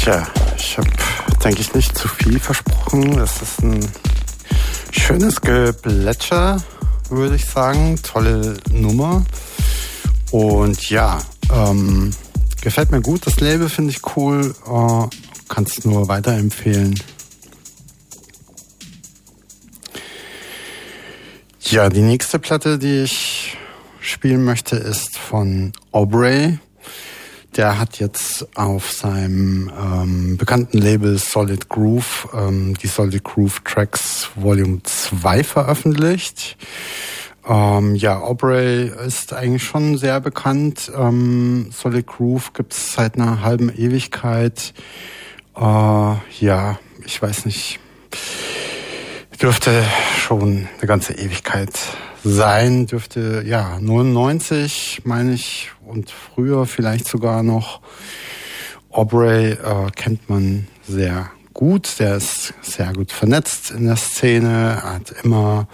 Tja, ich habe, denke ich, nicht zu viel versprochen. Das ist ein schönes Geplätscher, würde ich sagen. Tolle Nummer. Und ja, gefällt mir gut. Das Label finde ich cool. Kannst nur weiterempfehlen. Ja, die nächste Platte, die ich spielen möchte, ist von Aubrey. Der hat jetzt auf seinem bekannten Label Solid Groove die Solid Groove Tracks Volume 2 veröffentlicht. Ja, Aubrey ist eigentlich schon sehr bekannt. Solid Groove gibt's seit einer halben Ewigkeit. Ja, ich weiß nicht, dürfte schon eine ganze Ewigkeit sein, dürfte, ja, 99, meine ich, und früher vielleicht sogar noch. Aubrey kennt man sehr gut, der ist sehr gut vernetzt in der Szene, hat immer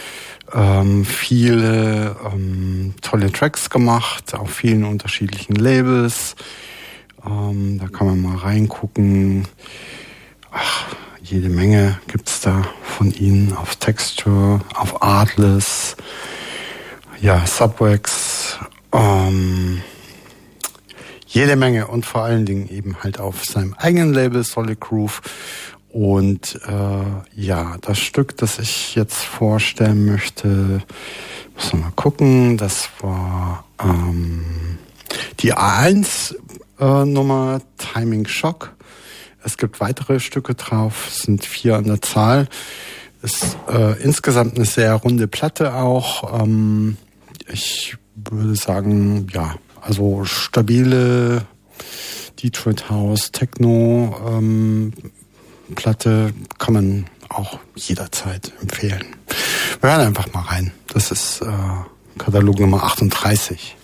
viele tolle Tracks gemacht, auf vielen unterschiedlichen Labels. Da kann man mal reingucken. Ach, jede Menge gibt's da von ihnen auf Texture, auf Artless, ja, Subwax, jede Menge und vor allen Dingen eben halt auf seinem eigenen Label Solid Groove. Und ja, das Stück, das ich jetzt vorstellen möchte, muss mal gucken, das war die A1 Nummer Timing Shock. Es gibt weitere Stücke drauf, es sind 4 an der Zahl. Ist insgesamt eine sehr runde Platte auch. Ich würde sagen, ja, also stabile Detroit House, Techno Platte kann man auch jederzeit empfehlen. Wir hören einfach mal rein. Das ist Katalog Nummer 38.